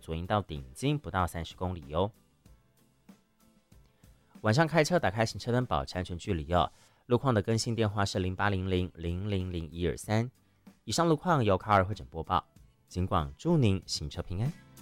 左营到顶金不到30公里哦。晚上开车打开行车灯保持安全距离哦。路况的更新电话是0800000123。以上路况由卡尔会诊播报，尽管祝您行车平安。